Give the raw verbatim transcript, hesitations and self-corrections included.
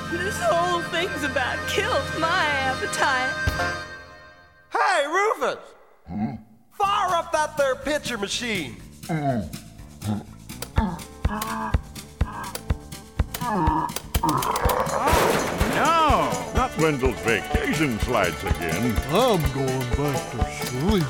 This whole thing's about killed my appetite. Hey, Rufus! Hmm? Fire up that there pitcher machine. Mm. No, not Wendell's vacation slides again. I'm going back to sleep.